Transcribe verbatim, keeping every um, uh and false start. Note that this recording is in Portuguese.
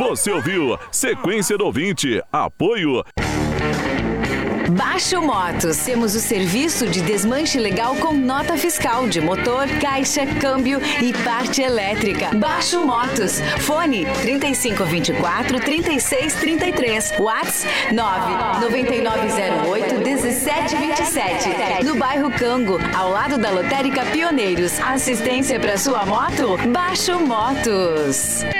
Você ouviu Sequência do Ouvinte. Apoio Baixo Motos, temos o serviço de desmanche legal com nota fiscal de motor, caixa, câmbio e parte elétrica. Baixo Motos, fone trinta e cinco, vinte e quatro, trinta e seis, trinta e três, WhatsApp nove nove nove zero oito, um sete dois sete. No bairro Cango, ao lado da Lotérica Pioneiros. Assistência para sua moto? Baixo Motos.